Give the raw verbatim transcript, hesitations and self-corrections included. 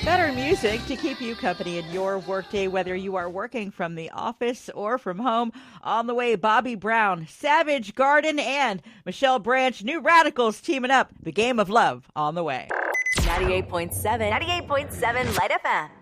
Better music to keep you company in your workday, whether you are working from the office or from home. On the way, Bobby Brown, Savage Garden, and Michelle Branch, New Radicals teaming up. The Game of Love on the way. ninety-eight point seven, ninety-eight point seven Light F M.